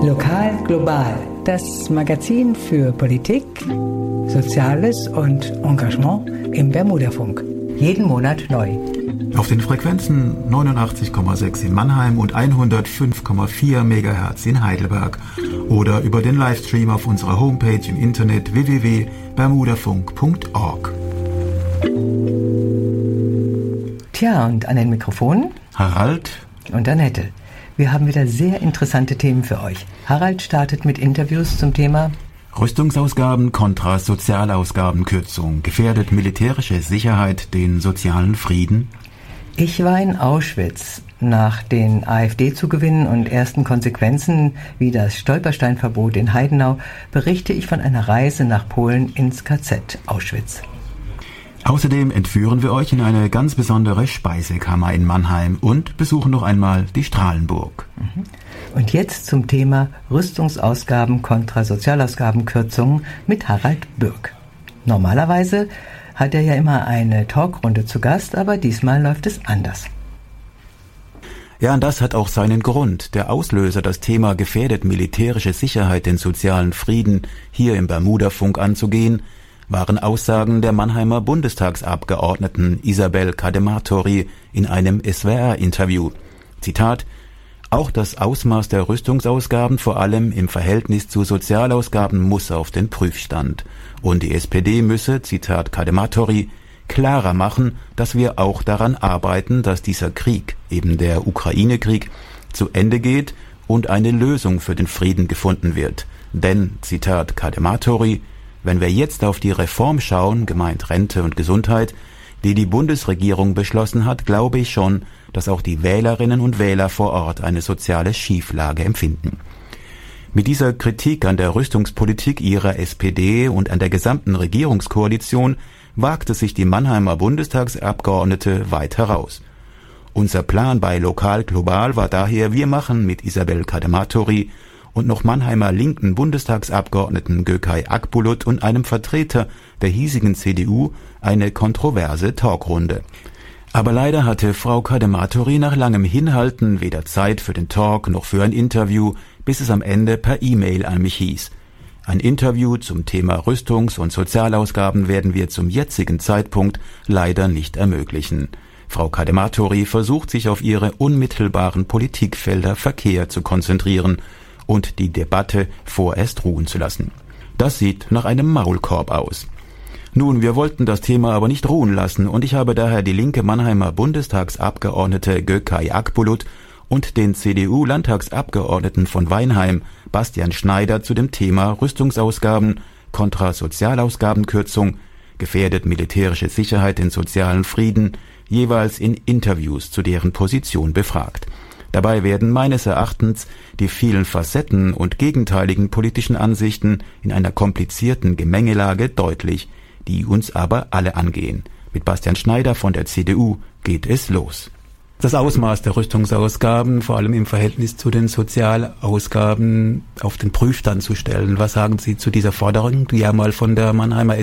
Lokal global, das Magazin für Politik, Soziales und Engagement im Bermudafunk. Jeden Monat neu. Auf den Frequenzen 89,6 in Mannheim und 105,4 MHz in Heidelberg oder über den Livestream auf unserer Homepage im Internet www.bermudafunk.org. Tja, und an den Mikrofonen Harald und Annette. Wir haben wieder sehr interessante Themen für euch. Harald startet mit Interviews zum Thema Rüstungsausgaben kontra Sozialausgabenkürzung. Gefährdet militärische Sicherheit den sozialen Frieden? Ich war in Auschwitz. Nach den AfD-Zugewinnen und ersten Konsequenzen wie das Stolpersteinverbot in Heidenau berichte ich von einer Reise nach Polen ins KZ Auschwitz. Außerdem entführen wir euch in eine ganz besondere Speisekammer in Mannheim und besuchen noch einmal die Strahlenburg. Und jetzt zum Thema Rüstungsausgaben kontra Sozialausgabenkürzungen mit Harald Bürg. Normalerweise hat er ja immer eine Talkrunde zu Gast, aber diesmal läuft es anders. Ja, und das hat auch seinen Grund. Der Auslöser, das Thema gefährdet militärische Sicherheit den sozialen Frieden hier im Bermudafunk anzugehen, waren Aussagen der Mannheimer Bundestagsabgeordneten Isabel Cadematori in einem SWR-Interview. Zitat: Auch das Ausmaß der Rüstungsausgaben, vor allem im Verhältnis zu Sozialausgaben, muss auf den Prüfstand. Und die SPD müsse, Zitat Cadematori, klarer machen, dass wir auch daran arbeiten, dass dieser Krieg, eben der Ukraine-Krieg, zu Ende geht und eine Lösung für den Frieden gefunden wird. Denn, Zitat Cadematori, wenn wir jetzt auf die Reform schauen, gemeint Rente und Gesundheit, die die Bundesregierung beschlossen hat, glaube ich schon, dass auch die Wählerinnen und Wähler vor Ort eine soziale Schieflage empfinden. Mit dieser Kritik an der Rüstungspolitik ihrer SPD und an der gesamten Regierungskoalition wagte sich die Mannheimer Bundestagsabgeordnete weit heraus. Unser Plan bei Lokal Global war daher, wir machen mit Isabel Cadematori und noch Mannheimer linken Bundestagsabgeordneten Gökay Akbulut und einem Vertreter der hiesigen CDU eine kontroverse Talkrunde. Aber leider hatte Frau Cadematori nach langem Hinhalten weder Zeit für den Talk noch für ein Interview, bis es am Ende per E-Mail an mich hieß. Ein Interview zum Thema Rüstungs- und Sozialausgaben werden wir zum jetzigen Zeitpunkt leider nicht ermöglichen. Frau Cadematori versucht sich auf ihre unmittelbaren Politikfelder Verkehr zu konzentrieren und die Debatte vorerst ruhen zu lassen. Das sieht nach einem Maulkorb aus. Nun, wir wollten das Thema aber nicht ruhen lassen und ich habe daher die linke Mannheimer Bundestagsabgeordnete Gökay Akbulut und den CDU-Landtagsabgeordneten von Weinheim, Bastian Schneider, zu dem Thema Rüstungsausgaben kontra Sozialausgabenkürzung, gefährdet militärische Sicherheit den sozialen Frieden, jeweils in Interviews zu deren Position befragt. Dabei werden meines Erachtens die vielen Facetten und gegenteiligen politischen Ansichten in einer komplizierten Gemengelage deutlich, die uns aber alle angehen. Mit Bastian Schneider von der CDU geht es los. Das Ausmaß der Rüstungsausgaben, vor allem im Verhältnis zu den Sozialausgaben, auf den Prüfstand zu stellen. Was sagen Sie zu dieser Forderung, die ja mal von der Mannheimer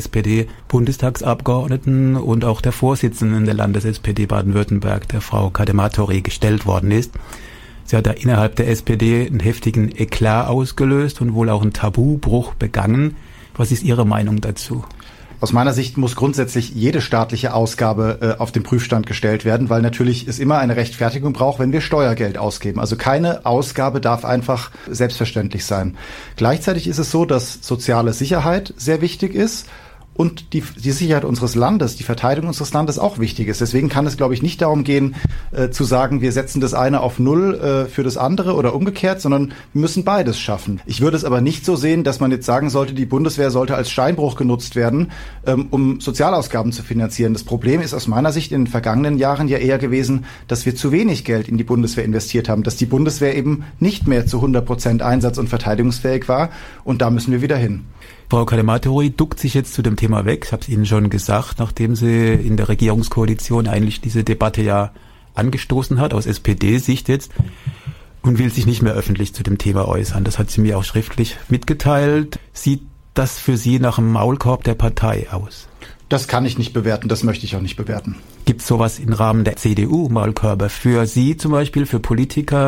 SPD-Bundestagsabgeordneten und auch der Vorsitzenden der Landes-SPD Baden-Württemberg, der Frau Cadematori, gestellt worden ist? Sie hat da innerhalb der SPD einen heftigen Eklat ausgelöst und wohl auch einen Tabubruch begangen. Was ist Ihre Meinung dazu? Aus meiner Sicht muss grundsätzlich jede staatliche Ausgabe auf den Prüfstand gestellt werden, weil natürlich es immer eine Rechtfertigung braucht, wenn wir Steuergeld ausgeben. Also keine Ausgabe darf einfach selbstverständlich sein. Gleichzeitig ist es so, dass soziale Sicherheit sehr wichtig ist und die Sicherheit unseres Landes, die Verteidigung unseres Landes auch wichtig ist. Deswegen kann es, glaube ich, nicht darum gehen, zu sagen, wir setzen das eine auf Null für das andere oder umgekehrt, sondern wir müssen beides schaffen. Ich würde es aber nicht so sehen, dass man jetzt sagen sollte, die Bundeswehr sollte als Steinbruch genutzt werden, um Sozialausgaben zu finanzieren. Das Problem ist aus meiner Sicht in den vergangenen Jahren ja eher gewesen, dass wir zu wenig Geld in die Bundeswehr investiert haben, dass die Bundeswehr eben nicht mehr zu 100% einsatz- und verteidigungsfähig war. Und da müssen wir wieder hin. Frau Cadematori duckt sich jetzt zu dem Thema weg, ich habe es Ihnen schon gesagt, nachdem sie in der Regierungskoalition eigentlich diese Debatte ja angestoßen hat, aus SPD-Sicht jetzt, und will sich nicht mehr öffentlich zu dem Thema äußern. Das hat sie mir auch schriftlich mitgeteilt. Sieht das für Sie nach einem Maulkorb der Partei aus? Das kann ich nicht bewerten, das möchte ich auch nicht bewerten. Gibt es sowas im Rahmen der CDU-Maulkörbe für Sie zum Beispiel, für Politiker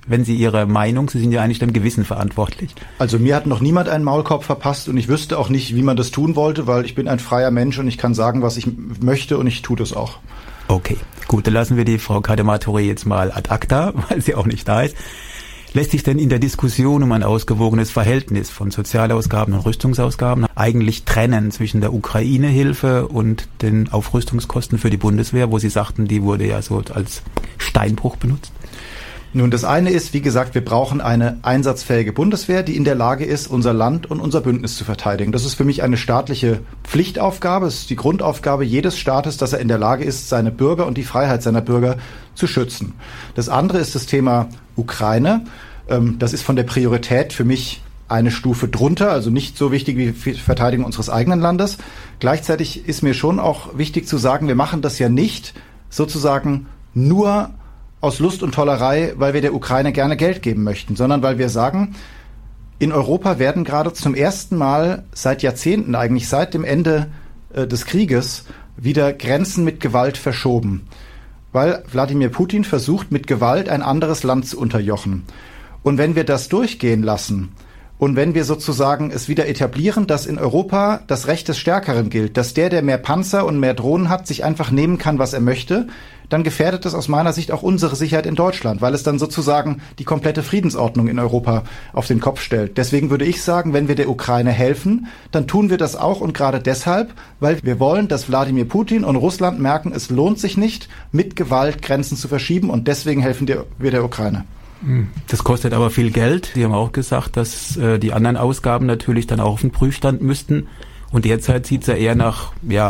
wenn Sie Ihre Meinung, Sie sind ja eigentlich dem Gewissen verantwortlich. Also mir hat noch niemand einen Maulkorb verpasst und ich wüsste auch nicht, wie man das tun wollte, weil ich bin ein freier Mensch und ich kann sagen, was ich möchte und ich tue das auch. Okay, gut, dann lassen wir die Frau Cadematori jetzt mal ad acta, weil sie auch nicht da ist. Lässt sich denn in der Diskussion um ein ausgewogenes Verhältnis von Sozialausgaben und Rüstungsausgaben eigentlich trennen zwischen der Ukraine-Hilfe und den Aufrüstungskosten für die Bundeswehr, wo Sie sagten, die wurde ja so als Steinbruch benutzt? Nun, das eine ist, wie gesagt, wir brauchen eine einsatzfähige Bundeswehr, die in der Lage ist, unser Land und unser Bündnis zu verteidigen. Das ist für mich eine staatliche Pflichtaufgabe. Es ist die Grundaufgabe jedes Staates, dass er in der Lage ist, seine Bürger und die Freiheit seiner Bürger zu schützen. Das andere ist das Thema Ukraine. Das ist von der Priorität für mich eine Stufe drunter, also nicht so wichtig wie die Verteidigung unseres eigenen Landes. Gleichzeitig ist mir schon auch wichtig zu sagen, wir machen das ja nicht sozusagen nur aus Lust und Tollerei, weil wir der Ukraine gerne Geld geben möchten, sondern weil wir sagen, in Europa werden gerade zum ersten Mal seit Jahrzehnten, eigentlich seit dem Ende des Krieges, wieder Grenzen mit Gewalt verschoben. Weil Wladimir Putin versucht, mit Gewalt ein anderes Land zu unterjochen. Und wenn wir das durchgehen lassen und wenn wir sozusagen es wieder etablieren, dass in Europa das Recht des Stärkeren gilt, dass der mehr Panzer und mehr Drohnen hat, sich einfach nehmen kann, was er möchte, dann gefährdet das aus meiner Sicht auch unsere Sicherheit in Deutschland, weil es dann sozusagen die komplette Friedensordnung in Europa auf den Kopf stellt. Deswegen würde ich sagen, wenn wir der Ukraine helfen, dann tun wir das auch und gerade deshalb, weil wir wollen, dass Wladimir Putin und Russland merken, es lohnt sich nicht, mit Gewalt Grenzen zu verschieben und deswegen helfen wir der Ukraine. Das kostet aber viel Geld. Sie haben auch gesagt, dass die anderen Ausgaben natürlich dann auch auf den Prüfstand müssten. Und derzeit sieht es ja eher nach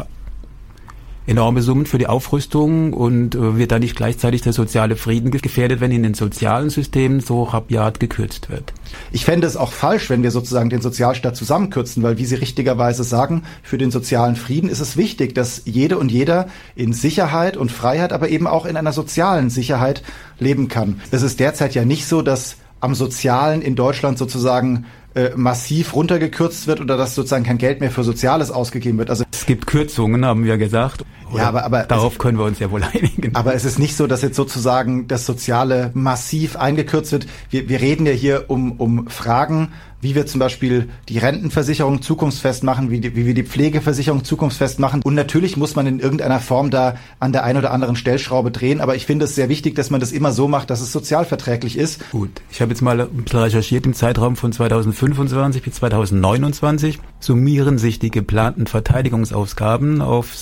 enorme Summen für die Aufrüstung und wird da nicht gleichzeitig der soziale Frieden gefährdet, wenn in den sozialen Systemen so rabiat gekürzt wird? Ich fände es auch falsch, wenn wir sozusagen den Sozialstaat zusammenkürzen, weil, wie Sie richtigerweise sagen, für den sozialen Frieden ist es wichtig, dass jede und jeder in Sicherheit und Freiheit, aber eben auch in einer sozialen Sicherheit leben kann. Es ist derzeit ja nicht so, dass am Sozialen in Deutschland sozusagen massiv runtergekürzt wird oder dass sozusagen kein Geld mehr für Soziales ausgegeben wird. Also es gibt Kürzungen, haben wir gesagt. Ja, aber darauf können wir uns ja wohl einigen. Aber es ist nicht so, dass jetzt sozusagen das Soziale massiv eingekürzt wird. Wir reden ja hier um Fragen, wie wir zum Beispiel die Rentenversicherung zukunftsfest machen, wie wir die Pflegeversicherung zukunftsfest machen. Und natürlich muss man in irgendeiner Form da an der einen oder anderen Stellschraube drehen. Aber ich finde es sehr wichtig, dass man das immer so macht, dass es sozialverträglich ist. Gut, ich habe jetzt mal ein bisschen recherchiert. Im Zeitraum von 2025 bis 2029 summieren sich die geplanten Verteidigungsausgaben auf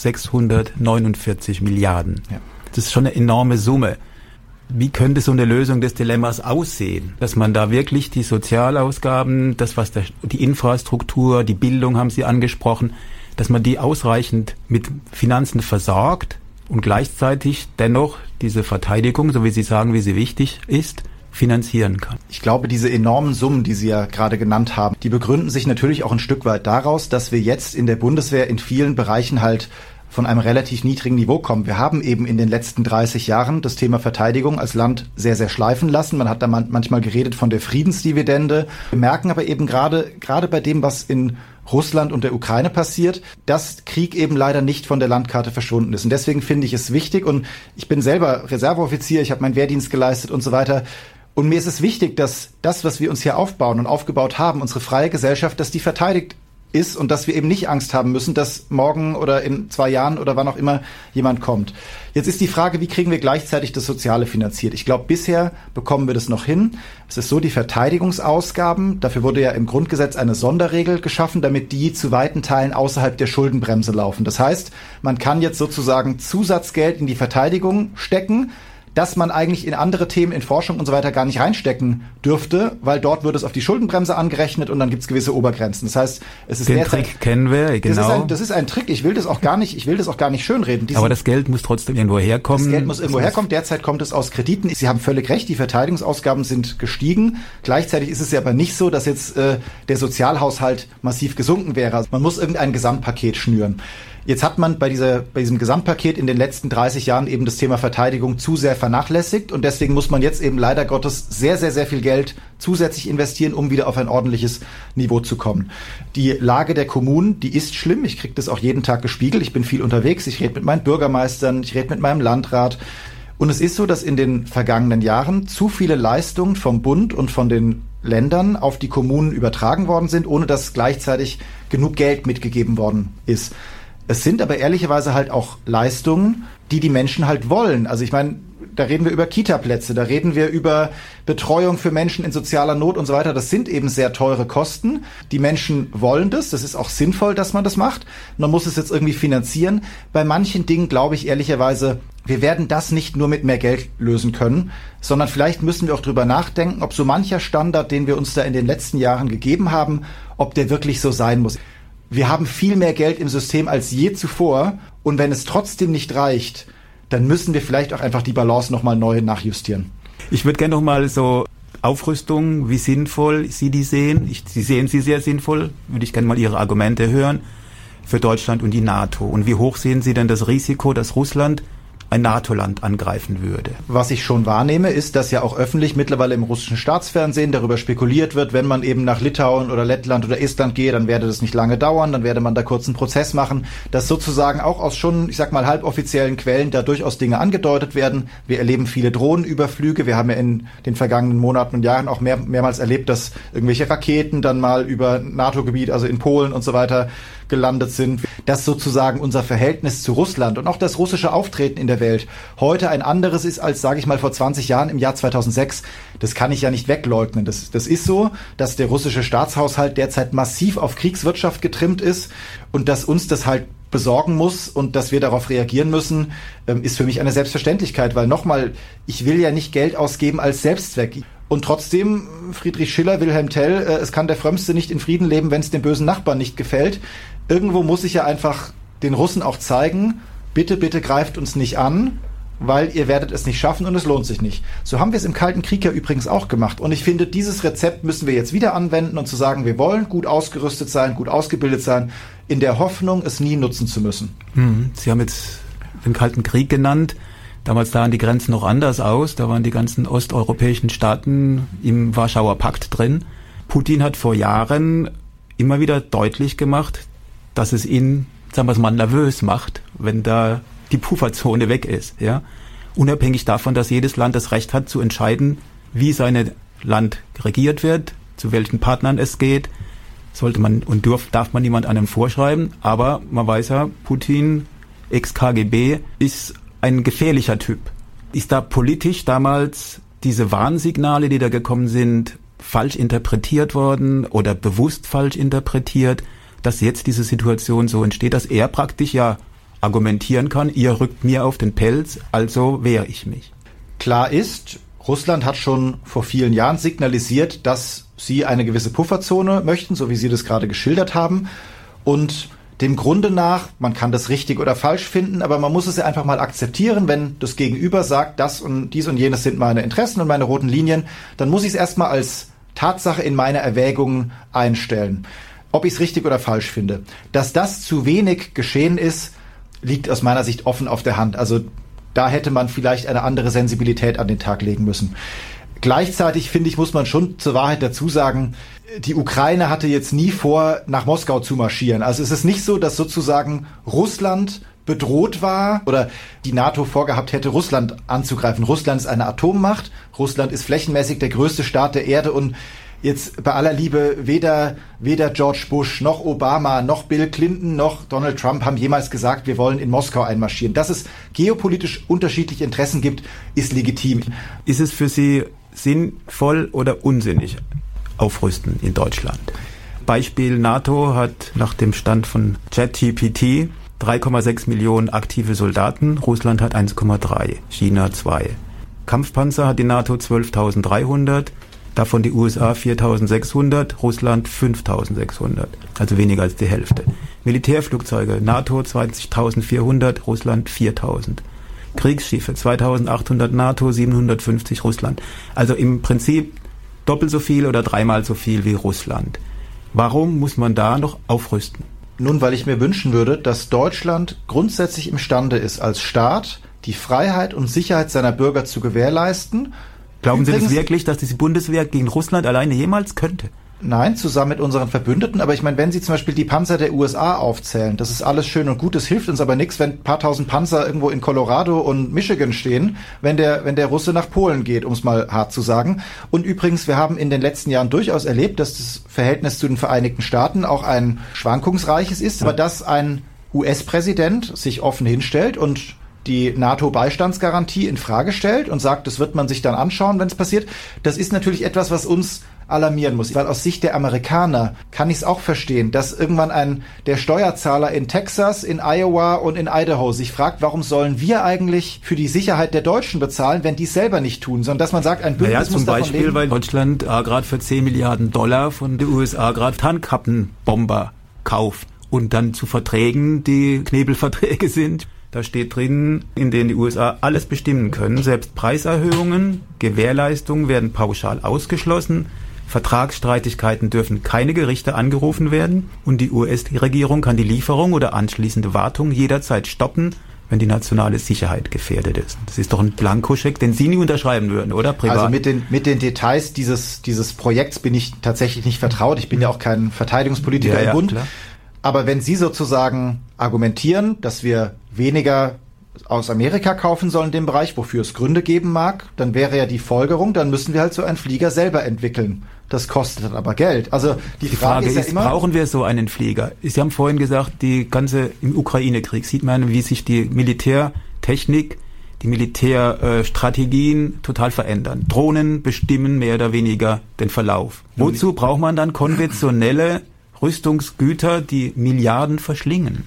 649 Milliarden. Ja. Das ist schon eine enorme Summe. Wie könnte so eine Lösung des Dilemmas aussehen? Dass man da wirklich die Sozialausgaben, das was die Infrastruktur, die Bildung haben Sie angesprochen, dass man die ausreichend mit Finanzen versorgt und gleichzeitig dennoch diese Verteidigung, so wie Sie sagen, wie sie wichtig ist, finanzieren kann. Ich glaube, diese enormen Summen, die Sie ja gerade genannt haben, die begründen sich natürlich auch ein Stück weit daraus, dass wir jetzt in der Bundeswehr in vielen Bereichen halt von einem relativ niedrigen Niveau kommen. Wir haben eben in den letzten 30 Jahren das Thema Verteidigung als Land sehr, sehr schleifen lassen. Man hat da manchmal geredet von der Friedensdividende. Wir merken aber eben gerade bei dem, was in Russland und der Ukraine passiert, dass Krieg eben leider nicht von der Landkarte verschwunden ist. Und deswegen finde ich es wichtig, und ich bin selber Reserveoffizier, ich habe meinen Wehrdienst geleistet und so weiter. Und mir ist es wichtig, dass das, was wir uns hier aufbauen und aufgebaut haben, unsere freie Gesellschaft, dass die verteidigt ist und dass wir eben nicht Angst haben müssen, dass morgen oder in 2 Jahren oder wann auch immer jemand kommt. Jetzt ist die Frage, wie kriegen wir gleichzeitig das Soziale finanziert? Ich glaube, bisher bekommen wir das noch hin. Es ist so, die Verteidigungsausgaben, dafür wurde ja im Grundgesetz eine Sonderregel geschaffen, damit die zu weiten Teilen außerhalb der Schuldenbremse laufen. Das heißt, man kann jetzt sozusagen Zusatzgeld in die Verteidigung stecken, dass man eigentlich in andere Themen, in Forschung und so weiter gar nicht reinstecken dürfte, weil dort wird es auf die Schuldenbremse angerechnet und dann gibt es gewisse Obergrenzen. Das heißt, es ist den Trick kennen wir, genau. Das ist ein Trick. Ich will das auch gar nicht schönreden. Aber das Geld muss trotzdem irgendwo herkommen. Das Geld muss irgendwo herkommen. Derzeit kommt es aus Krediten. Sie haben völlig recht, die Verteidigungsausgaben sind gestiegen. Gleichzeitig ist es ja aber nicht so, dass jetzt der Sozialhaushalt massiv gesunken wäre. Also man muss irgendein Gesamtpaket schnüren. Jetzt hat man bei diesem Gesamtpaket in den letzten 30 Jahren eben das Thema Verteidigung zu sehr vernachlässigt und deswegen muss man jetzt eben leider Gottes sehr, sehr, sehr viel Geld zusätzlich investieren, um wieder auf ein ordentliches Niveau zu kommen. Die Lage der Kommunen, die ist schlimm. Ich kriege das auch jeden Tag gespiegelt. Ich bin viel unterwegs. Ich rede mit meinen Bürgermeistern, ich rede mit meinem Landrat. Und es ist so, dass in den vergangenen Jahren zu viele Leistungen vom Bund und von den Ländern auf die Kommunen übertragen worden sind, ohne dass gleichzeitig genug Geld mitgegeben worden ist. Es sind aber ehrlicherweise halt auch Leistungen, die Menschen halt wollen. Also ich meine, da reden wir über Kita-Plätze, da reden wir über Betreuung für Menschen in sozialer Not und so weiter. Das sind eben sehr teure Kosten. Die Menschen wollen das. Das ist auch sinnvoll, dass man das macht. Man muss es jetzt irgendwie finanzieren. Bei manchen Dingen glaube ich ehrlicherweise, wir werden das nicht nur mit mehr Geld lösen können, sondern vielleicht müssen wir auch drüber nachdenken, ob so mancher Standard, den wir uns da in den letzten Jahren gegeben haben, ob der wirklich so sein muss. Wir haben viel mehr Geld im System als je zuvor und wenn es trotzdem nicht reicht, dann müssen wir vielleicht auch einfach die Balance nochmal neu nachjustieren. Ich würde gerne nochmal so Aufrüstung, wie sinnvoll Sie die sehen. Sie sehen sie sehr sinnvoll, würde ich gerne mal Ihre Argumente hören für Deutschland und die NATO. Und wie hoch sehen Sie denn das Risiko, dass Russland ein NATO-Land angreifen würde? Was ich schon wahrnehme, ist, dass ja auch öffentlich mittlerweile im russischen Staatsfernsehen darüber spekuliert wird, wenn man eben nach Litauen oder Lettland oder Estland gehe, dann werde das nicht lange dauern, dann werde man da kurz einen Prozess machen, dass sozusagen auch aus schon, ich sag mal, halboffiziellen Quellen da durchaus Dinge angedeutet werden. Wir erleben viele Drohnenüberflüge. Wir haben ja in den vergangenen Monaten und Jahren auch mehrmals erlebt, dass irgendwelche Raketen dann mal über NATO-Gebiet, also in Polen und so weiter, gelandet sind, dass sozusagen unser Verhältnis zu Russland und auch das russische Auftreten in der Welt heute ein anderes ist als, sage ich mal, vor 20 Jahren im Jahr 2006. Das kann ich ja nicht wegleugnen. Das ist so, dass der russische Staatshaushalt derzeit massiv auf Kriegswirtschaft getrimmt ist und dass uns das halt besorgen muss und dass wir darauf reagieren müssen, ist für mich eine Selbstverständlichkeit, weil nochmal, ich will ja nicht Geld ausgeben als Selbstzweck. Und trotzdem, Friedrich Schiller, Wilhelm Tell, es kann der Frömmste nicht in Frieden leben, wenn es dem bösen Nachbarn nicht gefällt. Irgendwo muss ich ja einfach den Russen auch zeigen, bitte, bitte greift uns nicht an, weil ihr werdet es nicht schaffen und es lohnt sich nicht. So haben wir es im Kalten Krieg ja übrigens auch gemacht. Und ich finde, dieses Rezept müssen wir jetzt wieder anwenden und zu sagen, wir wollen gut ausgerüstet sein, gut ausgebildet sein, in der Hoffnung, es nie nutzen zu müssen. Sie haben jetzt den Kalten Krieg genannt. Damals sahen die Grenzen noch anders aus. Da waren die ganzen osteuropäischen Staaten im Warschauer Pakt drin. Putin hat vor Jahren immer wieder deutlich gemacht, dass es ihn, sagen wir es mal, nervös macht, wenn da die Pufferzone weg ist. Ja? Unabhängig davon, dass jedes Land das Recht hat zu entscheiden, wie sein Land regiert wird, zu welchen Partnern es geht, sollte man und darf man niemand einem vorschreiben. Aber man weiß ja, Putin, Ex-KGB, ist ein gefährlicher Typ. Ist da politisch damals diese Warnsignale, die da gekommen sind, falsch interpretiert worden oder bewusst falsch interpretiert, dass jetzt diese Situation so entsteht, dass er praktisch ja argumentieren kann, ihr rückt mir auf den Pelz, also wehre ich mich. Klar ist, Russland hat schon vor vielen Jahren signalisiert, dass sie eine gewisse Pufferzone möchten, so wie Sie das gerade geschildert haben. Und dem Grunde nach, man kann das richtig oder falsch finden, aber man muss es ja einfach mal akzeptieren, wenn das Gegenüber sagt, das und dies und jenes sind meine Interessen und meine roten Linien, dann muss ich es erstmal als Tatsache in meine Erwägungen einstellen. Ob ich es richtig oder falsch finde. Dass das zu wenig geschehen ist, liegt aus meiner Sicht offen auf der Hand. Also da hätte man vielleicht eine andere Sensibilität an den Tag legen müssen. Gleichzeitig, finde ich, muss man schon zur Wahrheit dazu sagen, die Ukraine hatte jetzt nie vor, nach Moskau zu marschieren. Also es ist nicht so, dass sozusagen Russland bedroht war oder die NATO vorgehabt hätte, Russland anzugreifen. Russland ist eine Atommacht. Russland ist flächenmäßig der größte Staat der Erde und jetzt bei aller Liebe, weder George Bush, noch Obama, noch Bill Clinton, noch Donald Trump haben jemals gesagt, wir wollen in Moskau einmarschieren. Dass es geopolitisch unterschiedliche Interessen gibt, ist legitim. Ist es für Sie sinnvoll oder unsinnig, aufrüsten in Deutschland? Beispiel NATO hat nach dem Stand von ChatGPT 3,6 Millionen aktive Soldaten, Russland hat 1,3, China 2. Kampfpanzer hat die NATO 12.300, davon die USA 4.600, Russland 5.600, also weniger als die Hälfte. Militärflugzeuge, NATO 20.400, Russland 4.000. Kriegsschiffe, 2.800 NATO, 750 Russland. Also im Prinzip doppelt so viel oder dreimal so viel wie Russland. Warum muss man da noch aufrüsten? Nun, weil ich mir wünschen würde, dass Deutschland grundsätzlich imstande ist, als Staat die Freiheit und Sicherheit seiner Bürger zu gewährleisten. Glauben Sie das wirklich, dass diese Bundeswehr gegen Russland alleine jemals könnte? Nein, zusammen mit unseren Verbündeten. Aber ich meine, wenn Sie zum Beispiel die Panzer der USA aufzählen, das ist alles schön und gut, das hilft uns aber nichts, wenn ein paar tausend Panzer irgendwo in Colorado und Michigan stehen, wenn der Russe nach Polen geht, um es mal hart zu sagen. Und übrigens, wir haben in den letzten Jahren durchaus erlebt, dass das Verhältnis zu den Vereinigten Staaten auch ein schwankungsreiches ist, aber dass ein US-Präsident sich offen hinstellt und die NATO-Beistandsgarantie in Frage stellt und sagt, das wird man sich dann anschauen, wenn es passiert. Das ist natürlich etwas, was uns alarmieren muss. Weil aus Sicht der Amerikaner kann ich es auch verstehen, dass irgendwann der Steuerzahler in Texas, in Iowa und in Idaho sich fragt, warum sollen wir eigentlich für die Sicherheit der Deutschen bezahlen, wenn die es selber nicht tun, sondern dass man sagt, ein Bündnis muss davon leben. Zum Beispiel, weil Deutschland gerade für 10 Milliarden Dollar von den USA gerade Tarnkappenbomber kauft und dann zu Verträgen, die Knebelverträge sind. Da steht drin, in denen die USA alles bestimmen können. Selbst Preiserhöhungen, Gewährleistungen werden pauschal ausgeschlossen. Vertragsstreitigkeiten dürfen keine Gerichte angerufen werden. Und die US-Regierung kann die Lieferung oder anschließende Wartung jederzeit stoppen, wenn die nationale Sicherheit gefährdet ist. Das ist doch ein Blankoscheck, den Sie nie unterschreiben würden, oder? Privat? Also mit den Details dieses Projekts bin ich tatsächlich nicht vertraut. Ich bin ja auch kein Verteidigungspolitiker im Bund. Klar. Aber wenn Sie sozusagen argumentieren, dass wir weniger aus Amerika kaufen sollen in dem Bereich, wofür es Gründe geben mag, dann wäre ja die Folgerung, dann müssen wir halt so einen Flieger selber entwickeln. Das kostet dann aber Geld. Also die Frage ist ja immer, brauchen wir so einen Flieger? Sie haben vorhin gesagt, im Ukraine-Krieg sieht man, wie sich die Militärtechnik, die Militärstrategien total verändern. Drohnen bestimmen mehr oder weniger den Verlauf. Wozu braucht man dann konventionelle Rüstungsgüter, die Milliarden verschlingen?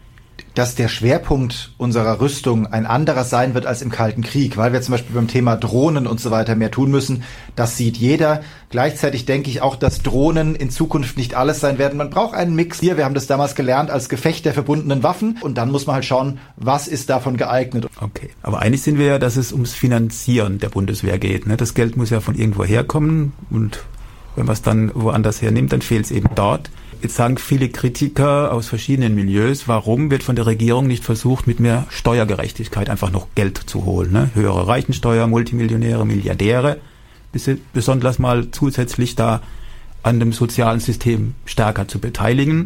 Dass der Schwerpunkt unserer Rüstung ein anderer sein wird als im Kalten Krieg, weil wir zum Beispiel beim Thema Drohnen und so weiter mehr tun müssen. Das sieht jeder. Gleichzeitig denke ich auch, dass Drohnen in Zukunft nicht alles sein werden. Man braucht einen Mix. Wir haben das damals gelernt als Gefecht der verbundenen Waffen und dann muss man halt schauen, was ist davon geeignet. Okay, aber einig sind wir ja, dass es ums Finanzieren der Bundeswehr geht. Ne? Das Geld muss ja von irgendwo herkommen und wenn man es dann woanders hernimmt, dann fehlt es eben dort. Jetzt sagen viele Kritiker aus verschiedenen Milieus, warum wird von der Regierung nicht versucht, mit mehr Steuergerechtigkeit einfach noch Geld zu holen? Ne? Höhere Reichensteuer, Multimillionäre, Milliardäre, besonders mal zusätzlich da an dem sozialen System stärker zu beteiligen.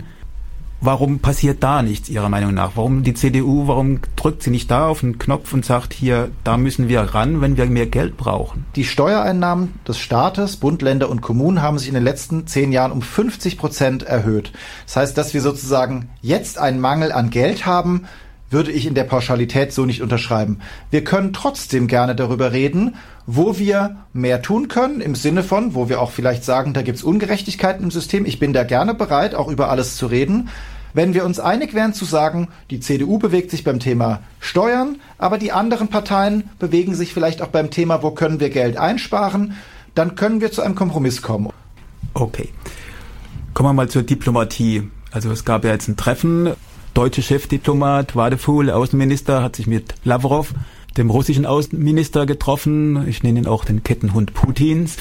Warum passiert da nichts Ihrer Meinung nach? Warum die CDU, warum drückt sie nicht da auf den Knopf und sagt, hier, da müssen wir ran, wenn wir mehr Geld brauchen? Die Steuereinnahmen des Staates, Bund, Länder und Kommunen haben sich in den letzten 10 Jahren um 50% erhöht. Das heißt, dass wir sozusagen jetzt einen Mangel an Geld haben, würde ich in der Pauschalität so nicht unterschreiben. Wir können trotzdem gerne darüber reden, wo wir mehr tun können, im Sinne von, wo wir auch vielleicht sagen, da gibt es Ungerechtigkeiten im System. Ich bin da gerne bereit, auch über alles zu reden. Wenn wir uns einig wären zu sagen, die CDU bewegt sich beim Thema Steuern, aber die anderen Parteien bewegen sich vielleicht auch beim Thema, wo können wir Geld einsparen, dann können wir zu einem Kompromiss kommen. Okay. Kommen wir mal zur Diplomatie. Also es gab ja jetzt ein Treffen. Deutsche Chefdiplomat Wadephul, Außenminister, hat sich mit Lavrov, dem russischen Außenminister, getroffen. Ich nenne ihn auch den Kettenhund Putins.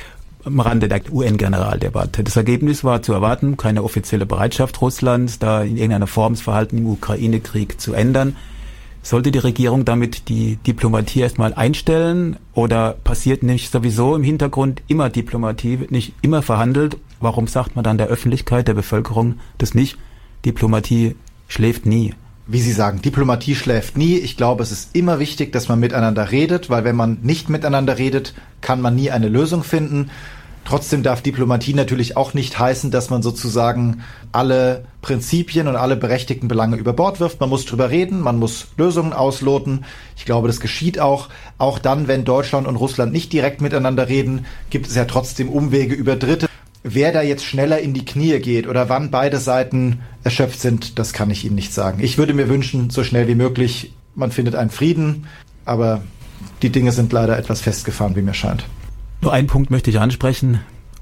Am Rande der UN-Generaldebatte. Das Ergebnis war zu erwarten, keine offizielle Bereitschaft Russlands, da in irgendeiner Form das Verhalten im Ukraine-Krieg zu ändern. Sollte die Regierung damit die Diplomatie erstmal einstellen oder passiert nicht sowieso im Hintergrund immer Diplomatie, wird nicht immer verhandelt? Warum sagt man dann der Öffentlichkeit, der Bevölkerung das nicht? Diplomatie schläft nie. Wie Sie sagen, Diplomatie schläft nie. Ich glaube, es ist immer wichtig, dass man miteinander redet, weil wenn man nicht miteinander redet, kann man nie eine Lösung finden. Trotzdem darf Diplomatie natürlich auch nicht heißen, dass man sozusagen alle Prinzipien und alle berechtigten Belange über Bord wirft. Man muss drüber reden, man muss Lösungen ausloten. Ich glaube, das geschieht auch. Auch dann, wenn Deutschland und Russland nicht direkt miteinander reden, gibt es ja trotzdem Umwege über Dritte. Wer da jetzt schneller in die Knie geht oder wann beide Seiten erschöpft sind, das kann ich Ihnen nicht sagen. Ich würde mir wünschen, so schnell wie möglich, man findet einen Frieden, aber die Dinge sind leider etwas festgefahren, wie mir scheint. Nur einen Punkt möchte ich ansprechen.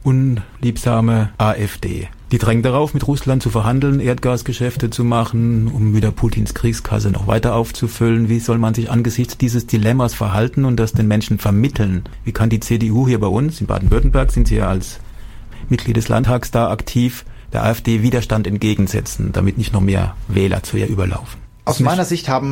Unliebsame AfD. Die drängen darauf, mit Russland zu verhandeln, Erdgasgeschäfte zu machen, um wieder Putins Kriegskasse noch weiter aufzufüllen. Wie soll man sich angesichts dieses Dilemmas verhalten und das den Menschen vermitteln? Wie kann die CDU hier bei uns, in Baden-Württemberg sind Sie ja als Mitglied des Landtags da aktiv, der AfD Widerstand entgegensetzen, damit nicht noch mehr Wähler zu ihr überlaufen? Aus meiner Sicht haben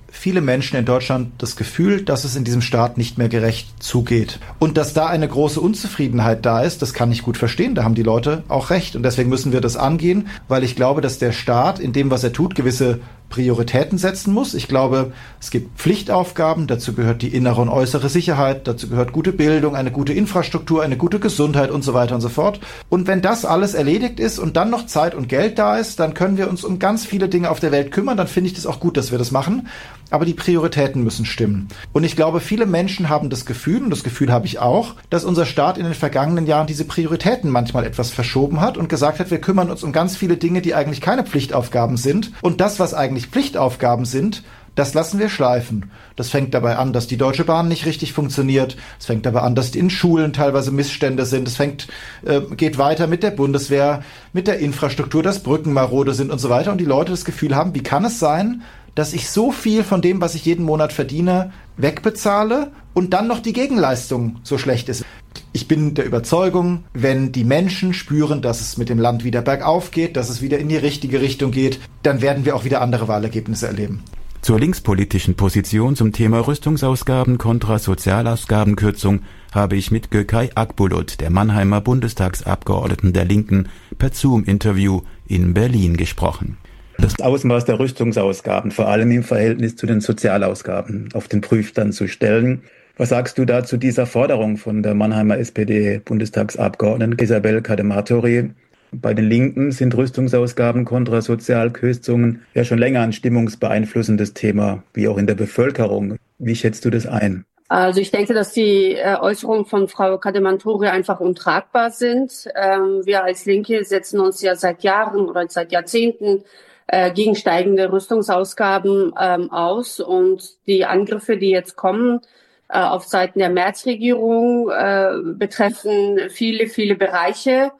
viele Menschen in Deutschland das Gefühl, dass es in diesem Staat nicht mehr gerecht zugeht. Und dass da eine große Unzufriedenheit da ist, das kann ich gut verstehen. Da haben die Leute auch recht. Und deswegen müssen wir das angehen, weil ich glaube, dass der Staat in dem, was er tut, gewisse Prioritäten setzen muss. Ich glaube, es gibt Pflichtaufgaben, dazu gehört die innere und äußere Sicherheit, dazu gehört gute Bildung, eine gute Infrastruktur, eine gute Gesundheit und so weiter und so fort. Und wenn das alles erledigt ist und dann noch Zeit und Geld da ist, dann können wir uns um ganz viele Dinge auf der Welt kümmern. Dann finde ich das auch gut, dass wir das machen. Aber die Prioritäten müssen stimmen. Und ich glaube, viele Menschen haben das Gefühl, und das Gefühl habe ich auch, dass unser Staat in den vergangenen Jahren diese Prioritäten manchmal etwas verschoben hat und gesagt hat, wir kümmern uns um ganz viele Dinge, die eigentlich keine Pflichtaufgaben sind. Und das, was eigentlich Pflichtaufgaben sind, das lassen wir schleifen. Das fängt dabei an, dass die Deutsche Bahn nicht richtig funktioniert. Es fängt dabei an, dass in Schulen teilweise Missstände sind. Es geht weiter mit der Bundeswehr, mit der Infrastruktur, dass Brücken marode sind und so weiter. Und die Leute das Gefühl haben, wie kann es sein, dass ich so viel von dem, was ich jeden Monat verdiene, wegbezahle und dann noch die Gegenleistung so schlecht ist. Ich bin der Überzeugung, wenn die Menschen spüren, dass es mit dem Land wieder bergauf geht, dass es wieder in die richtige Richtung geht, dann werden wir auch wieder andere Wahlergebnisse erleben. Zur linkspolitischen Position zum Thema Rüstungsausgaben kontra Sozialausgabenkürzung habe ich mit Gökay Akbulut, der Mannheimer Bundestagsabgeordneten der Linken, per Zoom-Interview in Berlin gesprochen. Das Ausmaß der Rüstungsausgaben, vor allem im Verhältnis zu den Sozialausgaben, auf den Prüfstand zu stellen. Was sagst du da zu dieser Forderung von der Mannheimer SPD-Bundestagsabgeordneten Isabel Cadematori? Bei den Linken sind Rüstungsausgaben kontra Sozialkürzungen ja schon länger ein stimmungsbeeinflussendes Thema, wie auch in der Bevölkerung. Wie schätzt du das ein? Also ich denke, dass die Äußerungen von Frau Cadematori einfach untragbar sind. Wir als Linke setzen uns ja seit Jahren oder seit Jahrzehnten gegen steigende Rüstungsausgaben aus. Und die Angriffe, die jetzt kommen, auf Seiten der Merz-Regierung betreffen viele Bereiche.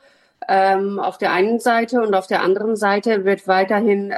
Auf der einen Seite und auf der anderen Seite wird weiterhin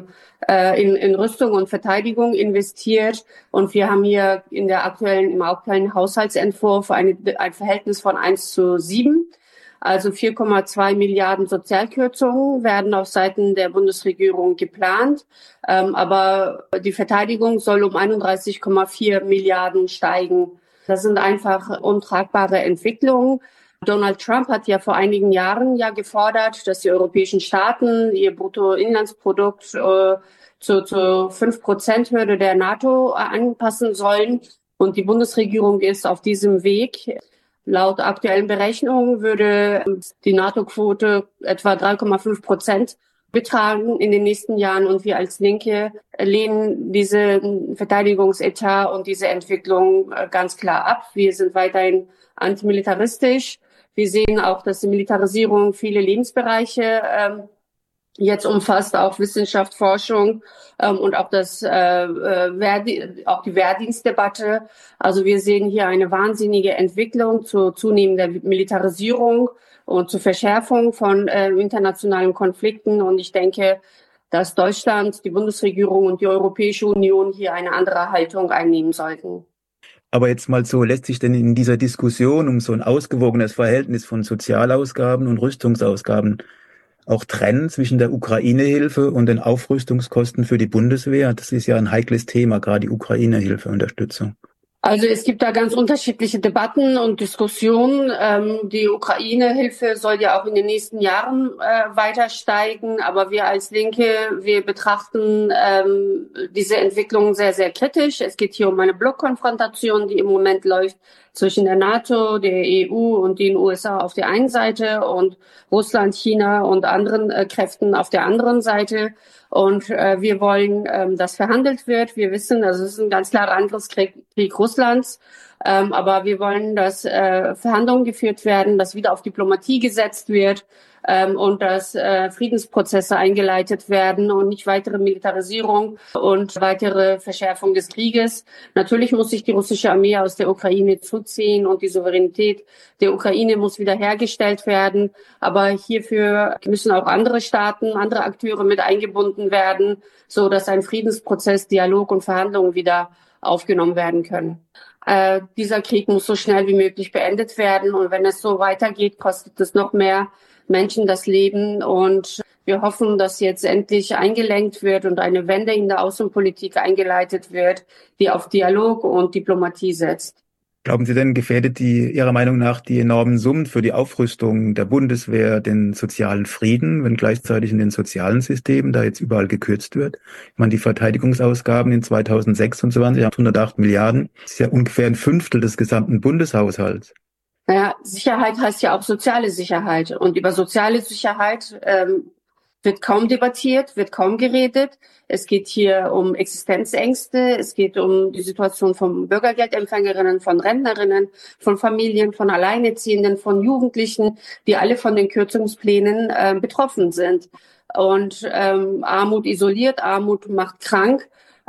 in Rüstung und Verteidigung investiert. Und wir haben hier im aktuellen Haushaltsentwurf ein Verhältnis von 1:7. Also 4,2 Milliarden Sozialkürzungen werden auf Seiten der Bundesregierung geplant. Aber die Verteidigung soll um 31,4 Milliarden steigen. Das sind einfach untragbare Entwicklungen. Donald Trump hat ja vor einigen Jahren gefordert, dass die europäischen Staaten ihr Bruttoinlandsprodukt zur 5%-Hürde der NATO anpassen sollen. Und die Bundesregierung ist auf diesem Weg. Laut aktuellen Berechnungen würde die NATO-Quote etwa 3,5% betragen in den nächsten Jahren. Und wir als Linke lehnen diesen Verteidigungsetat und diese Entwicklung ganz klar ab. Wir sind weiterhin antimilitaristisch. Wir sehen auch, dass die Militarisierung viele Lebensbereiche jetzt umfasst, auch Wissenschaft, Forschung und auch auch die Wehrdienstdebatte. Also wir sehen hier eine wahnsinnige Entwicklung zur zunehmenden Militarisierung und zur Verschärfung von internationalen Konflikten. Und ich denke, dass Deutschland, die Bundesregierung und die Europäische Union hier eine andere Haltung einnehmen sollten. Aber jetzt mal so, lässt sich denn in dieser Diskussion um so ein ausgewogenes Verhältnis von Sozialausgaben und Rüstungsausgaben auch trennen zwischen der Ukraine-Hilfe und den Aufrüstungskosten für die Bundeswehr? Das ist ja ein heikles Thema, gerade die Ukraine-Hilfe-Unterstützung. Also es gibt da ganz unterschiedliche Debatten und Diskussionen. Die Ukraine-Hilfe soll ja auch in den nächsten Jahren weiter steigen. Aber wir als Linke, wir betrachten diese Entwicklung sehr, sehr kritisch. Es geht hier um eine Blockkonfrontation, die im Moment läuft zwischen der NATO, der EU und den USA auf der einen Seite und Russland, China und anderen Kräften auf der anderen Seite. Und wir wollen, dass verhandelt wird. Wir wissen, also es ist ein ganz klarer Angriffskrieg Russlands. Aber wir wollen, dass Verhandlungen geführt werden, dass wieder auf Diplomatie gesetzt wird und dass Friedensprozesse eingeleitet werden und nicht weitere Militarisierung und weitere Verschärfung des Krieges. Natürlich muss sich die russische Armee aus der Ukraine zuziehen und die Souveränität der Ukraine muss wiederhergestellt werden. Aber hierfür müssen auch andere Staaten, andere Akteure mit eingebunden werden, so dass ein Friedensprozess, Dialog und Verhandlungen wieder aufgenommen werden können. Dieser Krieg muss so schnell wie möglich beendet werden. Und wenn es so weitergeht, kostet es noch mehr Menschen das Leben. Und wir hoffen, dass jetzt endlich eingelenkt wird und eine Wende in der Außenpolitik eingeleitet wird, die auf Dialog und Diplomatie setzt. Glauben Sie denn, gefährdet Ihrer Meinung nach die enormen Summen für die Aufrüstung der Bundeswehr den sozialen Frieden, wenn gleichzeitig in den sozialen Systemen da jetzt überall gekürzt wird? Ich meine, die Verteidigungsausgaben in 2026, 108 Milliarden, ist ja ungefähr ein Fünftel des gesamten Bundeshaushalts. Naja, Sicherheit heißt ja auch soziale Sicherheit. Und über soziale Sicherheit wird kaum debattiert, wird kaum geredet. Es geht hier um Existenzängste, es geht um die Situation von Bürgergeldempfängerinnen, von Rentnerinnen, von Familien, von Alleinerziehenden, von Jugendlichen, die alle von den Kürzungsplänen betroffen sind. Und Armut isoliert, Armut macht krank.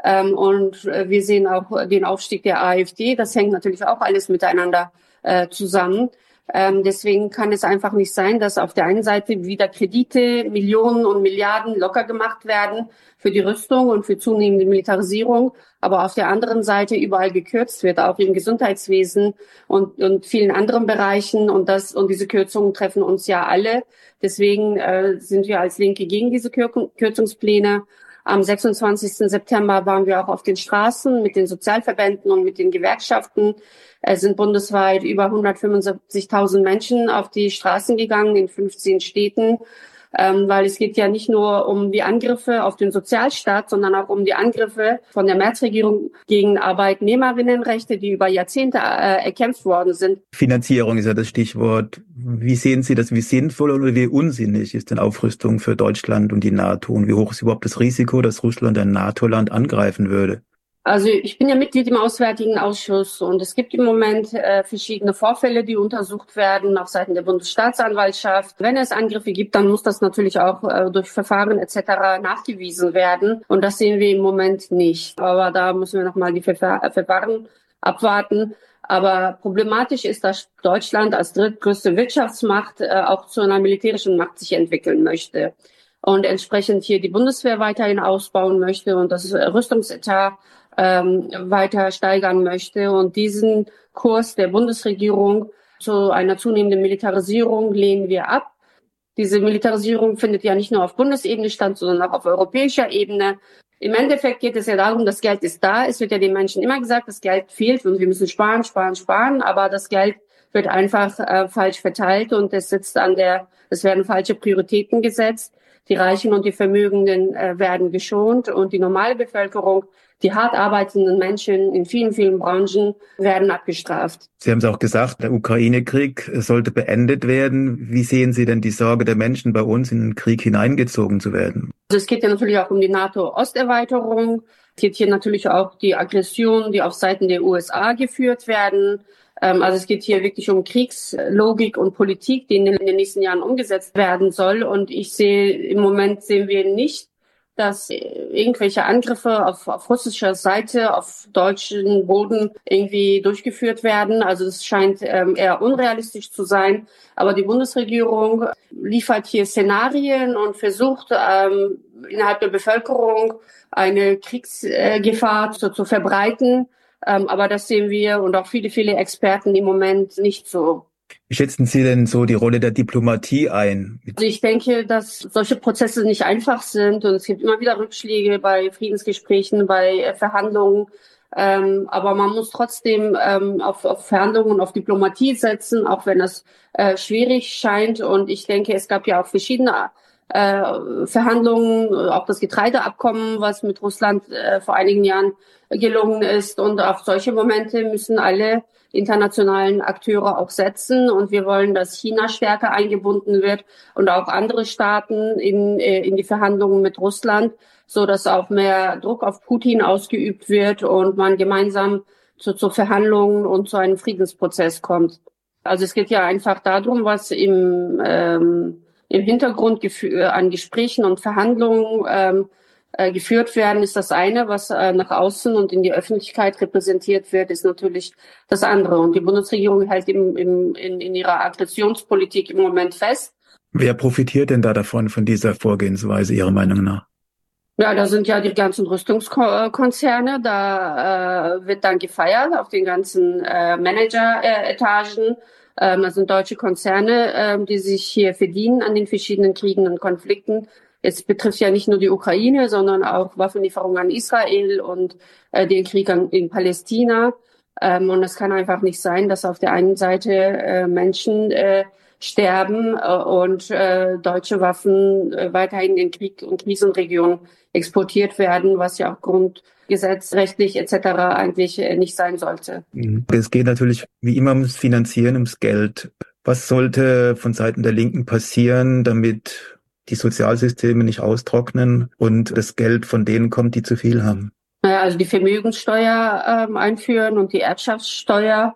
Und wir sehen auch den Aufstieg der AfD. Das hängt natürlich auch alles miteinander zusammen. Deswegen kann es einfach nicht sein, dass auf der einen Seite wieder Kredite, Millionen und Milliarden locker gemacht werden für die Rüstung und für zunehmende Militarisierung, aber auf der anderen Seite überall gekürzt wird, auch im Gesundheitswesen und vielen anderen Bereichen. Und diese Kürzungen treffen uns ja alle. Deswegen sind wir als Linke gegen diese Kürzungspläne. Am 26. September waren wir auch auf den Straßen mit den Sozialverbänden und mit den Gewerkschaften. Es sind bundesweit über 175.000 Menschen auf die Straßen gegangen in 15 Städten, weil es geht ja nicht nur um die Angriffe auf den Sozialstaat, sondern auch um die Angriffe von der Märzregierung gegen Arbeitnehmerinnenrechte, die über Jahrzehnte erkämpft worden sind. Finanzierung ist ja das Stichwort. Wie sehen Sie das? Wie sinnvoll oder wie unsinnig ist denn Aufrüstung für Deutschland und die NATO? Und wie hoch ist überhaupt das Risiko, dass Russland ein NATO-Land angreifen würde? Also ich bin ja Mitglied im Auswärtigen Ausschuss und es gibt im Moment verschiedene Vorfälle, die untersucht werden auf Seiten der Bundesstaatsanwaltschaft. Wenn es Angriffe gibt, dann muss das natürlich auch durch Verfahren etc. nachgewiesen werden und das sehen wir im Moment nicht. Aber da müssen wir nochmal die Verfahren abwarten. Aber problematisch ist, dass Deutschland als drittgrößte Wirtschaftsmacht auch zu einer militärischen Macht sich entwickeln möchte und entsprechend hier die Bundeswehr weiterhin ausbauen möchte und das Rüstungsetat weiter steigern möchte. Und diesen Kurs der Bundesregierung zu einer zunehmenden Militarisierung lehnen wir ab. Diese Militarisierung findet ja nicht nur auf Bundesebene statt, sondern auch auf europäischer Ebene. Im Endeffekt geht es ja darum, das Geld ist da. Es wird ja den Menschen immer gesagt, das Geld fehlt und wir müssen sparen, sparen, sparen. Aber das Geld wird einfach falsch verteilt und es werden falsche Prioritäten gesetzt. Die Reichen und die Vermögenden werden geschont und die normale Bevölkerung, die hart arbeitenden Menschen in vielen, vielen Branchen werden abgestraft. Sie haben es auch gesagt, der Ukraine-Krieg sollte beendet werden. Wie sehen Sie denn die Sorge der Menschen bei uns, in den Krieg hineingezogen zu werden? Also es geht ja natürlich auch um die NATO-Osterweiterung. Es geht hier natürlich auch die Aggression, die auf Seiten der USA geführt werden. Also es geht hier wirklich um Kriegslogik und Politik, die in den nächsten Jahren umgesetzt werden soll. Und im Moment sehen wir nicht, dass irgendwelche Angriffe auf russischer Seite, auf deutschen Boden irgendwie durchgeführt werden. Also es scheint eher unrealistisch zu sein. Aber die Bundesregierung liefert hier Szenarien und versucht innerhalb der Bevölkerung eine Kriegsgefahr zu verbreiten. Aber das sehen wir und auch viele, viele Experten im Moment nicht so. Wie schätzen Sie denn so die Rolle der Diplomatie ein? Also ich denke, dass solche Prozesse nicht einfach sind und es gibt immer wieder Rückschläge bei Friedensgesprächen, bei Verhandlungen. Aber man muss trotzdem auf Verhandlungen und auf Diplomatie setzen, auch wenn das schwierig scheint. Und ich denke, es gab ja auch verschiedene Verhandlungen, auch das Getreideabkommen, was mit Russland vor einigen Jahren gelungen ist. Und auf solche Momente müssen alle internationalen Akteure auch setzen. Und wir wollen, dass China stärker eingebunden wird und auch andere Staaten in die Verhandlungen mit Russland, so dass auch mehr Druck auf Putin ausgeübt wird und man gemeinsam zu Verhandlungen und zu einem Friedensprozess kommt. Also es geht ja einfach darum, was im Hintergrund an Gesprächen und Verhandlungen geführt werden, ist das eine. Was nach außen und in die Öffentlichkeit repräsentiert wird, ist natürlich das andere. Und die Bundesregierung hält in ihrer Aggressionspolitik im Moment fest. Wer profitiert denn da davon, von dieser Vorgehensweise Ihrer Meinung nach? Ja, da sind ja die ganzen Rüstungskonzerne. Da wird dann gefeiert auf den ganzen Manager-Etagen. Das sind deutsche Konzerne, die sich hier verdienen an den verschiedenen Kriegen und Konflikten. es betrifft ja nicht nur die Ukraine, sondern auch Waffenlieferungen an Israel und den Krieg in Palästina. Und es kann einfach nicht sein, dass auf der einen Seite Menschen sterben und deutsche Waffen weiterhin in Krieg- und Krisenregionen exportiert werden, was ja auch grundgesetzrechtlich etc. eigentlich nicht sein sollte. Es geht natürlich wie immer ums Finanzieren, ums Geld. Was sollte von Seiten der Linken passieren, damit die Sozialsysteme nicht austrocknen und das Geld von denen kommt, die zu viel haben? Naja, also die Vermögenssteuer einführen und die Erbschaftssteuer,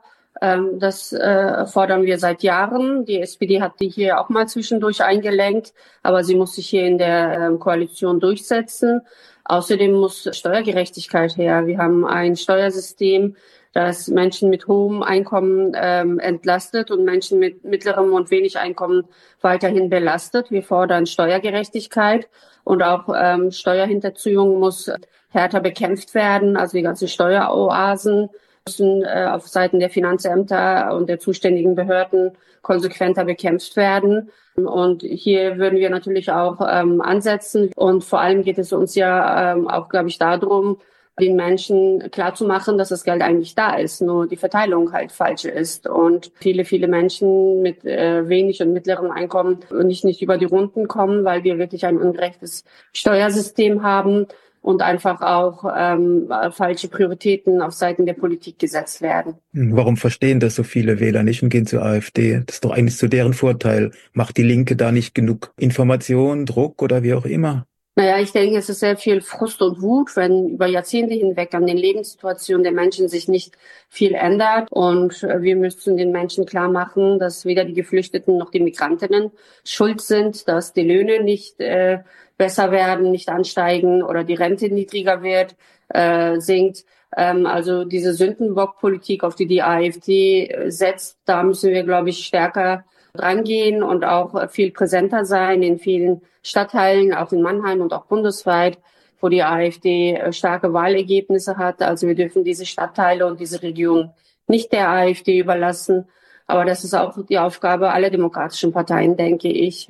das fordern wir seit Jahren. Die SPD hat die hier auch mal zwischendurch eingelenkt, aber sie muss sich hier in der Koalition durchsetzen. Außerdem muss Steuergerechtigkeit her. Wir haben ein Steuersystem, das Menschen mit hohem Einkommen entlastet und Menschen mit mittlerem und wenig Einkommen weiterhin belastet. Wir fordern Steuergerechtigkeit und auch Steuerhinterziehung muss härter bekämpft werden. Also die ganzen Steueroasen müssen auf Seiten der Finanzämter und der zuständigen Behörden konsequenter bekämpft werden. Und hier würden wir natürlich auch ansetzen. Und vor allem geht es uns ja auch, glaube ich, darum, den Menschen klarzumachen, dass das Geld eigentlich da ist, nur die Verteilung halt falsch ist. Und viele Menschen mit wenig und mittlerem Einkommen nicht über die Runden kommen, weil wir wirklich ein ungerechtes Steuersystem haben und einfach auch falsche Prioritäten auf Seiten der Politik gesetzt werden. Warum verstehen das so viele Wähler nicht und gehen zur AfD? Das ist doch eigentlich zu deren Vorteil. Macht die Linke da nicht genug Information, Druck oder wie auch immer? Naja, ich denke, es ist sehr viel Frust und Wut, wenn über Jahrzehnte hinweg an den Lebenssituationen der Menschen sich nicht viel ändert. Und wir müssen den Menschen klar machen, dass weder die Geflüchteten noch die Migrantinnen schuld sind, dass die Löhne nicht besser werden, nicht ansteigen oder die Rente niedriger wird, sinkt. Also diese Sündenbockpolitik, auf die AfD setzt, da müssen wir, glaube ich, stärker drangehen und auch viel präsenter sein in vielen Stadtteilen, auch in Mannheim und auch bundesweit, wo die AfD starke Wahlergebnisse hat. Also wir dürfen diese Stadtteile und diese Region nicht der AfD überlassen. Aber das ist auch die Aufgabe aller demokratischen Parteien, denke ich,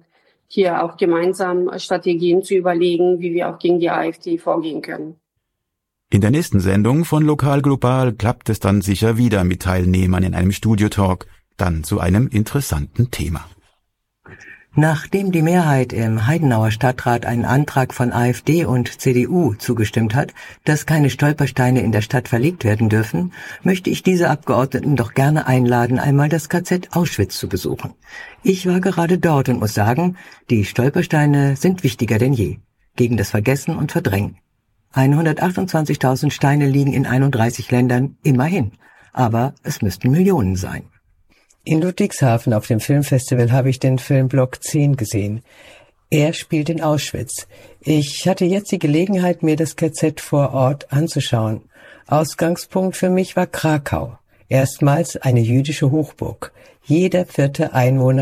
hier auch gemeinsam Strategien zu überlegen, wie wir auch gegen die AfD vorgehen können. In der nächsten Sendung von Lokal Global klappt es dann sicher wieder mit Teilnehmern in einem Studiotalk, dann zu einem interessanten Thema. Nachdem die Mehrheit im Heidenauer Stadtrat einen Antrag von AfD und CDU zugestimmt hat, dass keine Stolpersteine in der Stadt verlegt werden dürfen, möchte ich diese Abgeordneten doch gerne einladen, einmal das KZ Auschwitz zu besuchen. Ich war gerade dort und muss sagen, die Stolpersteine sind wichtiger denn je, gegen das Vergessen und Verdrängen. 128.000 Steine liegen in 31 Ländern, immerhin, aber es müssten Millionen sein. In Ludwigshafen auf dem Filmfestival habe ich den Film Block 10 gesehen. Er spielt in Auschwitz. Ich hatte jetzt die Gelegenheit, mir das KZ vor Ort anzuschauen. Ausgangspunkt für mich war Krakau. Erstmals eine jüdische Hochburg. Jede vierte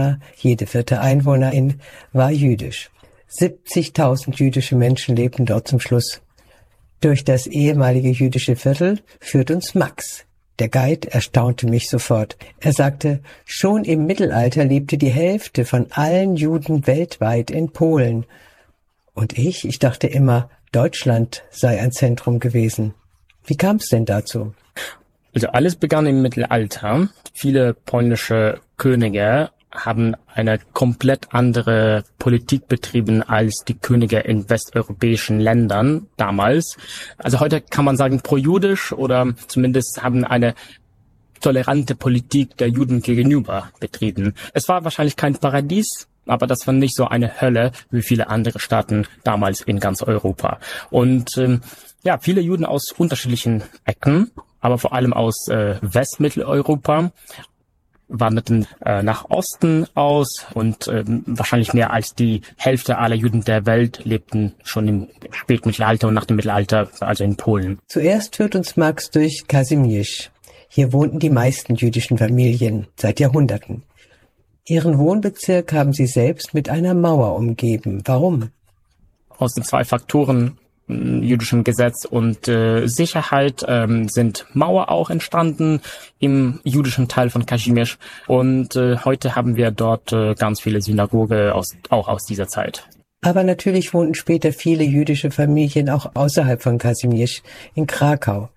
Einwohnerin war jüdisch. 70.000 jüdische Menschen lebten dort zum Schluss. Durch das ehemalige jüdische Viertel führt uns Max. Der Guide erstaunte mich sofort. Er sagte, schon im Mittelalter lebte die Hälfte von allen Juden weltweit in Polen. Und ich dachte immer, Deutschland sei ein Zentrum gewesen. Wie kam es denn dazu? Also alles begann im Mittelalter. Viele polnische Könige haben eine komplett andere Politik betrieben als die Könige in westeuropäischen Ländern damals. Also heute kann man sagen pro-jüdisch oder zumindest haben eine tolerante Politik der Juden gegenüber betrieben. Es war wahrscheinlich kein Paradies, aber das war nicht so eine Hölle wie viele andere Staaten damals in ganz Europa. Und viele Juden aus unterschiedlichen Ecken, aber vor allem aus Westmitteleuropa, wanderten nach Osten aus und wahrscheinlich mehr als die Hälfte aller Juden der Welt lebten schon im Spätmittelalter und nach dem Mittelalter, also in Polen. Zuerst führt uns Max durch Kazimierz. Hier wohnten die meisten jüdischen Familien seit Jahrhunderten. Ihren Wohnbezirk haben sie selbst mit einer Mauer umgeben. Warum? Aus den zwei Faktoren jüdischem Gesetz und Sicherheit sind Mauer auch entstanden im jüdischen Teil von Kazimierz. Und heute haben wir dort ganz viele Synagogen auch aus dieser Zeit. Aber natürlich wohnten später viele jüdische Familien auch außerhalb von Kazimierz in Krakau.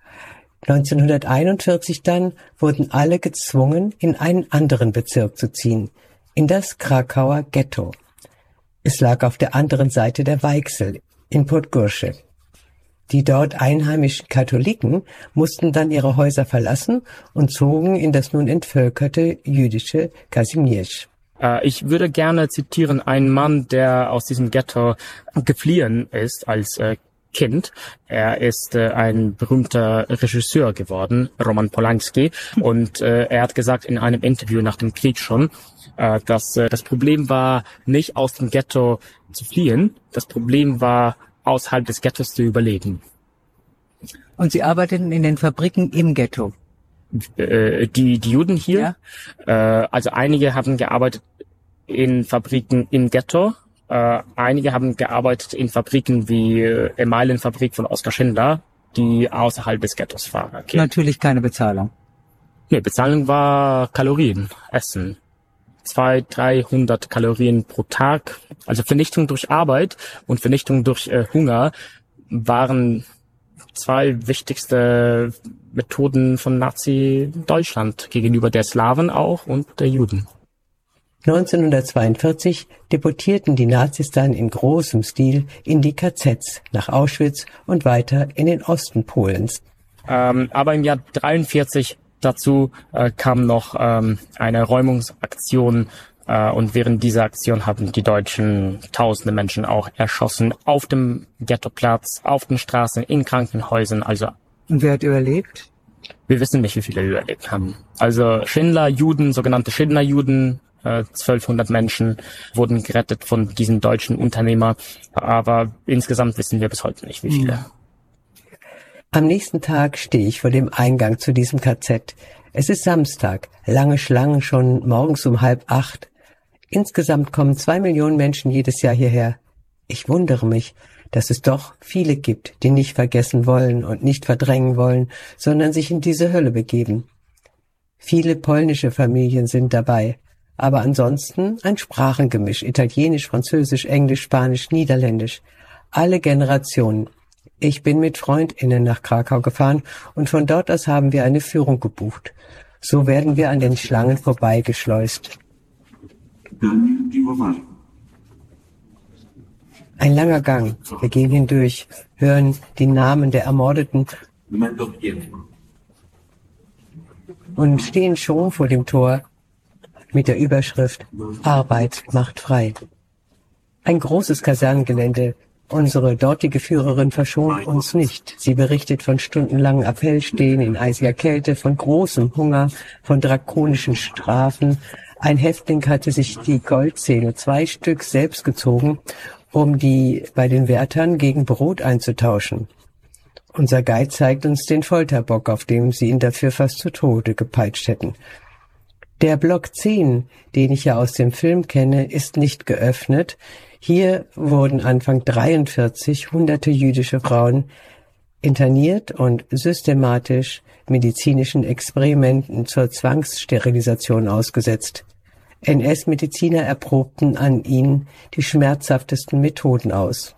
1941 dann wurden alle gezwungen, in einen anderen Bezirk zu ziehen, in das Krakauer Ghetto. Es lag auf der anderen Seite der Weichsel, in Podgorze. Die dort einheimischen Katholiken mussten dann ihre Häuser verlassen und zogen in das nun entvölkerte jüdische Kazimierz. Ich würde gerne zitieren einen Mann, der aus diesem Ghetto geflohen ist als Kind. Er ist ein berühmter Regisseur geworden, Roman Polanski. Und er hat gesagt in einem Interview nach dem Krieg schon, dass das Problem war, nicht aus dem Ghetto zu fliehen. Das Problem war, außerhalb des Ghettos zu überleben. Und Sie arbeiteten in den Fabriken im Ghetto? Die Juden hier? Ja. Also einige haben gearbeitet in Fabriken im Ghetto. Einige haben gearbeitet in Fabriken wie Emailenfabrik von Oskar Schindler, die außerhalb des Ghettos war. Okay. Natürlich keine Bezahlung. Nee, Bezahlung war Kalorien, Essen. 200-300 Kalorien pro Tag. Also Vernichtung durch Arbeit und Vernichtung durch Hunger waren zwei wichtigste Methoden von Nazi-Deutschland gegenüber der Slawen auch und der Juden. 1942 deportierten die Nazis dann in großem Stil in die KZs nach Auschwitz und weiter in den Osten Polens. Aber im Jahr 1943 dazu kam noch eine Räumungsaktion und während dieser Aktion haben die Deutschen tausende Menschen auch erschossen auf dem Ghettoplatz, auf den Straßen, in Krankenhäusern. Also und wer hat überlebt? Wir wissen nicht, wie viele überlebt haben. Also Schindler-Juden, sogenannte Schindler-Juden, 1200 Menschen wurden gerettet von diesen deutschen Unternehmern, aber insgesamt wissen wir bis heute nicht, wie viele. Am nächsten Tag stehe ich vor dem Eingang zu diesem KZ. Es ist Samstag, lange Schlangen schon morgens um 7:30. Insgesamt kommen 2 Millionen Menschen jedes Jahr hierher. Ich wundere mich, dass es doch viele gibt, die nicht vergessen wollen und nicht verdrängen wollen, sondern sich in diese Hölle begeben. Viele polnische Familien sind dabei, aber ansonsten ein Sprachengemisch, Italienisch, Französisch, Englisch, Spanisch, Niederländisch. Alle Generationen. Ich bin mit FreundInnen nach Krakau gefahren und von dort aus haben wir eine Führung gebucht. So werden wir an den Schlangen vorbeigeschleust. Ein langer Gang. Wir gehen hindurch, hören die Namen der Ermordeten und stehen schon vor dem Tor mit der Überschrift Arbeit macht frei. Ein großes Kasernengelände. Unsere dortige Führerin verschont uns nicht. Sie berichtet von stundenlangen Appellstehen in eisiger Kälte, von großem Hunger, von drakonischen Strafen. Ein Häftling hatte sich die Goldzähne, 2 Stück, selbst gezogen, um die bei den Wärtern gegen Brot einzutauschen. Unser Guide zeigt uns den Folterbock, auf dem sie ihn dafür fast zu Tode gepeitscht hätten. Der Block 10, den ich ja aus dem Film kenne, ist nicht geöffnet. Hier wurden Anfang 1943 hunderte jüdische Frauen interniert und systematisch medizinischen Experimenten zur Zwangssterilisation ausgesetzt. NS-Mediziner erprobten an ihnen die schmerzhaftesten Methoden aus.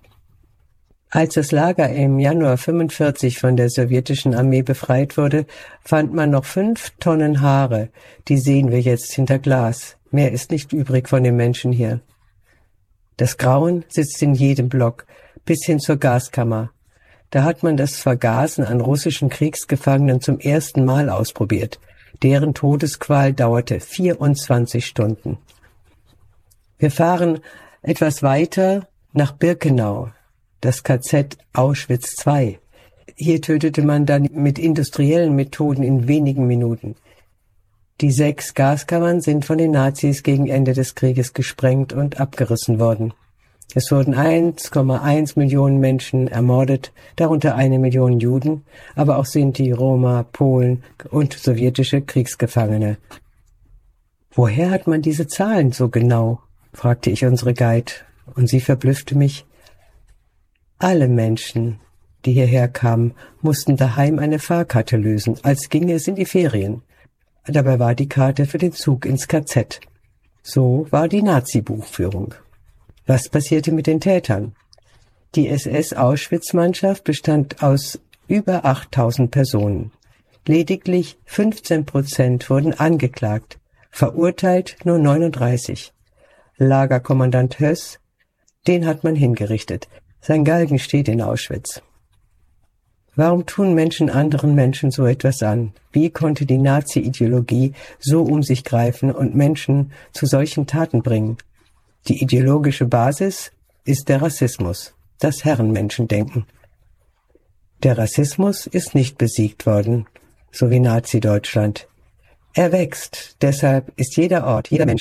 Als das Lager im Januar 1945 von der sowjetischen Armee befreit wurde, fand man noch 5 Tonnen Haare. Die sehen wir jetzt hinter Glas. Mehr ist nicht übrig von den Menschen hier. Das Grauen sitzt in jedem Block, bis hin zur Gaskammer. Da hat man das Vergasen an russischen Kriegsgefangenen zum ersten Mal ausprobiert. Deren Todesqual dauerte 24 Stunden. Wir fahren etwas weiter nach Birkenau, das KZ Auschwitz II. Hier tötete man dann mit industriellen Methoden in wenigen Minuten. Die 6 Gaskammern sind von den Nazis gegen Ende des Krieges gesprengt und abgerissen worden. Es wurden 1,1 Millionen Menschen ermordet, darunter 1 Million Juden, aber auch Sinti, Roma, Polen und sowjetische Kriegsgefangene. Woher hat man diese Zahlen so genau? Fragte ich unsere Guide, und sie verblüffte mich. Alle Menschen, die hierher kamen, mussten daheim eine Fahrkarte lösen, als ginge es in die Ferien. Dabei war die Karte für den Zug ins KZ. So war die Nazi-Buchführung. Was passierte mit den Tätern? Die SS-Auschwitz-Mannschaft bestand aus über 8000 Personen. Lediglich 15% wurden angeklagt, verurteilt nur 39. Lagerkommandant Höss, den hat man hingerichtet. Sein Galgen steht in Auschwitz. Warum tun Menschen anderen Menschen so etwas an? Wie konnte die Nazi-Ideologie so um sich greifen und Menschen zu solchen Taten bringen? Die ideologische Basis ist der Rassismus, das Herrenmenschendenken. Der Rassismus ist nicht besiegt worden, so wie Nazi-Deutschland. Er wächst, deshalb ist jeder Ort, jeder Mensch